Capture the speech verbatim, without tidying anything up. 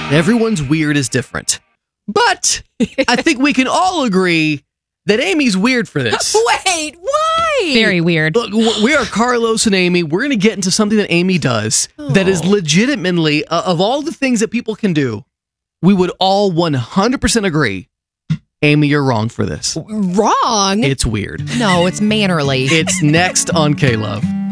Everyone's weird is different. But I think we can all agree that Amy's weird for this. Wait, why? Very weird. Look, we are Carlos and Amy. We're going to get into something that Amy does Oh. that is legitimately, uh, of all the things that people can do, we would all one hundred percent agree, Amy, you're wrong for this. Wrong? It's weird. No, it's mannerly. It's next on K-Love.